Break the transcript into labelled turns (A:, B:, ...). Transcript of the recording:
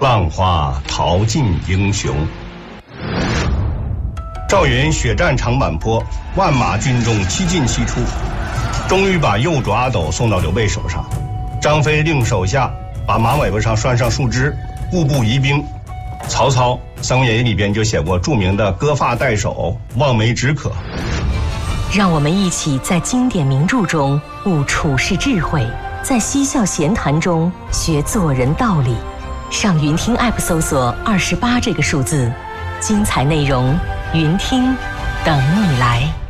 A: 浪花淘尽英雄。赵云血战长坂坡，万马军中七进七出，终于把右主阿斗送到刘备手上。张飞令手下把马尾巴上拴上树枝，固步疑兵。曹操《三国演义》里边就写过著名的割发代首，望梅止渴。
B: 让我们一起在经典名著中悟处世智慧，在嬉笑闲谈中学做人道理。上云听 App 搜索28这个数字，精彩内容云听等你来。